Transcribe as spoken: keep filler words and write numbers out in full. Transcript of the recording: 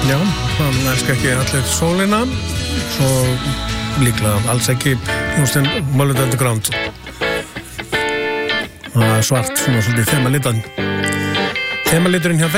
Já, hann elskar ekki allir sólina, svo líklega alls ekki hljómsveitin Velvet Underground. Það er svart, svona svolítið þemalitan. Þemaliturinn hjá